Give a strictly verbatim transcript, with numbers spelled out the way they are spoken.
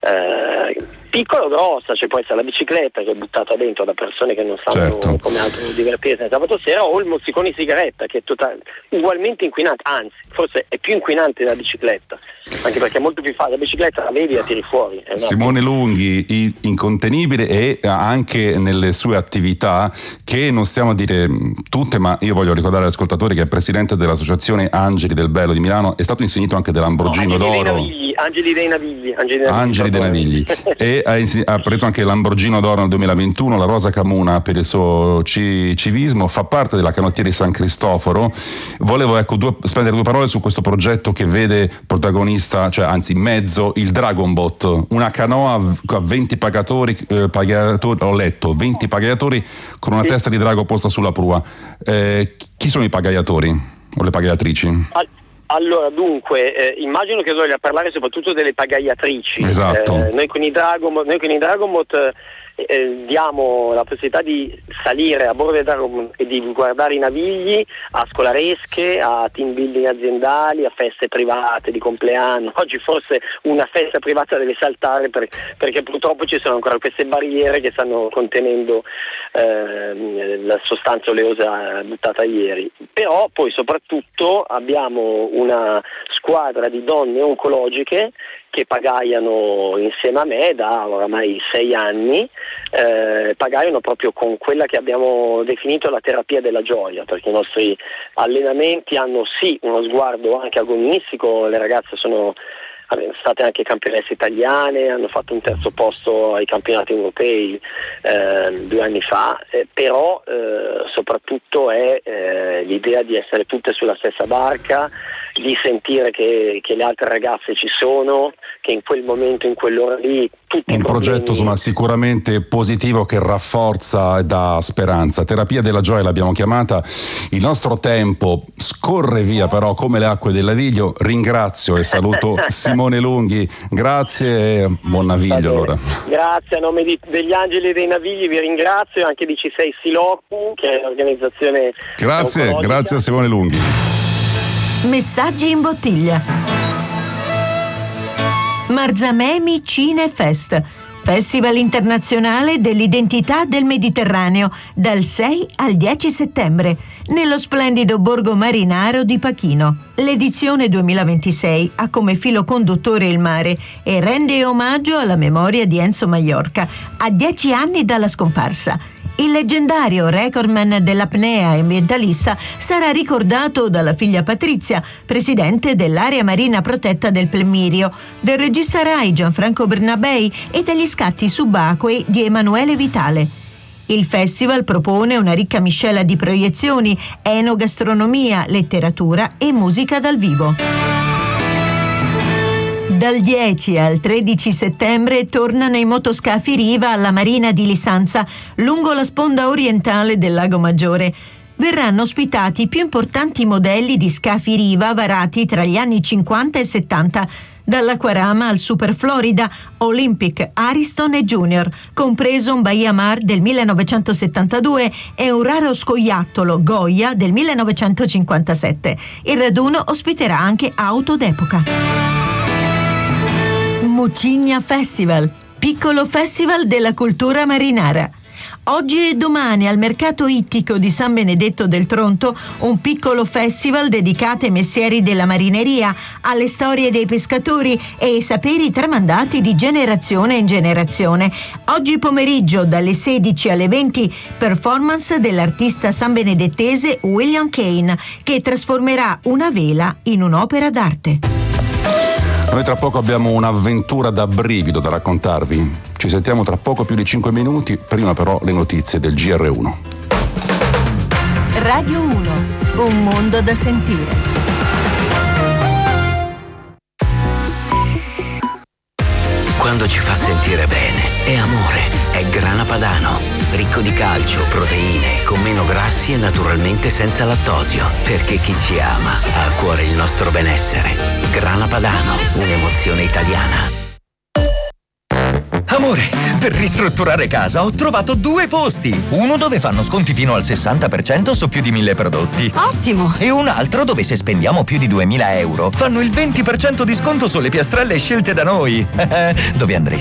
eh, piccola o grossa, cioè può essere la bicicletta che è buttata dentro da persone che non sanno certo. come altro divertirsi sabato sera, o il mozzicone di sigaretta che è total- ugualmente inquinante, anzi forse è più inquinante della bicicletta, anche perché è molto più facile, la bicicletta la vedi e la tiri fuori. Simone Lunghi, incontenibile, e anche nelle sue attività, che non stiamo a dire tutte, ma io voglio ricordare agli ascoltatori che è presidente dell'associazione Angeli del Bello di Milano, è stato insignito anche dell'Ambrogino no, d'Oro. Angeli dei Navigli, Angeli dei Navigli, Angeli dei Navigli. E ha, ha preso anche l'Ambrogino d'Oro nel duemilaventuno, la Rosa Camuna per il suo ci, civismo, fa parte della Canottieri San Cristoforo. Volevo ecco due, spendere due parole su questo progetto che vede protagonista, cioè anzi in mezzo, il Dragonbot, una canoa a venti pagatori, eh, pagatori, ho letto, venti pagaiatori con una sì. testa di drago posta sulla prua. Eh, chi sono i pagaiatori o le pagaiatrici? Al- Allora, dunque, eh, immagino che voglia parlare soprattutto delle pagaiatrici. Esatto. Eh, noi con i Dragonbot, noi con i Dragonbot eh, eh, diamo la possibilità di salire a bordo del Dragonbot e di guardare i navigli a scolaresche, a team building aziendali, a feste private di compleanno. Oggi forse una festa privata deve saltare per, perché purtroppo ci sono ancora queste barriere che stanno contenendo eh, la sostanza oleosa buttata ieri. Però poi soprattutto abbiamo una squadra di donne oncologiche che pagaiano insieme a me da oramai sei anni, eh, pagaiano proprio con quella che abbiamo definito la terapia della gioia, perché i nostri allenamenti hanno sì uno sguardo anche agonistico, le ragazze sono state anche campionesse italiane, hanno fatto un terzo posto ai campionati europei eh, due anni fa, eh, però eh, soprattutto è eh, l'idea di essere tutte sulla stessa barca, di sentire che, che le altre ragazze ci sono, che in quel momento, in quell'ora lì tutti un i progetto problemi... insomma sicuramente positivo, che rafforza e dà speranza. Terapia della gioia l'abbiamo chiamata. Il nostro tempo scorre via però come le acque del Naviglio. Ringrazio e saluto Simone Lunghi, grazie e buon naviglio. Allora. Grazie, a nome di, degli Angeli dei Navigli vi ringrazio, anche di C sei Silocu, che è l'organizzazione grazie, oncologica. Grazie a Simone Lunghi. Messaggi in bottiglia. Marzamemi Cinefest, Festival internazionale dell'identità del Mediterraneo, dal sei al dieci settembre, nello splendido borgo marinaro di Pachino. L'edizione duemilaventisei ha come filo conduttore il mare e rende omaggio alla memoria di Enzo Maiorca, a dieci anni dalla scomparsa. Il leggendario recordman dell'apnea e ambientalista sarà ricordato dalla figlia Patrizia, presidente dell'area marina protetta del Plemirio, del regista Rai Gianfranco Bernabei e degli scatti subacquei di Emanuele Vitale. Il festival propone una ricca miscela di proiezioni, enogastronomia, letteratura e musica dal vivo. Dal dieci al tredici settembre tornano i motoscafi Riva alla Marina di Lisanza, lungo la sponda orientale del Lago Maggiore. Verranno ospitati i più importanti modelli di scafi Riva varati tra gli anni cinquanta e settanta, dall'Aquarama al Super Florida, Olympic, Ariston e Junior, compreso un Bahia Mar del millenovecentosettantadue e un raro scoiattolo Goya del millenovecentocinquantasette. Il raduno ospiterà anche auto d'epoca. Mucigna Festival, piccolo festival della cultura marinara. Oggi e domani al mercato ittico di San Benedetto del Tronto un piccolo festival dedicato ai mestieri della marineria, alle storie dei pescatori e ai saperi tramandati di generazione in generazione. Oggi pomeriggio dalle sedici alle venti performance dell'artista sanbenedettese William Kane, che trasformerà una vela in un'opera d'arte. Noi tra poco abbiamo un'avventura da brivido da raccontarvi. Ci sentiamo tra poco, più di cinque minuti. Prima però le notizie del G R uno. Radio uno, un mondo da sentire. Quando ci fa sentire bene, è amore, è Grana Padano. Ricco di calcio, proteine, con meno grassi e naturalmente senza lattosio. Perché chi ci ama ha a cuore il nostro benessere. Grana Padano, un'emozione italiana. Amore, per ristrutturare casa ho trovato due posti. Uno dove fanno sconti fino al sessanta per cento su più di mille prodotti. Ottimo! E un altro dove se spendiamo più di duemila euro fanno il venti per cento di sconto sulle piastrelle scelte da noi. Dove andresti?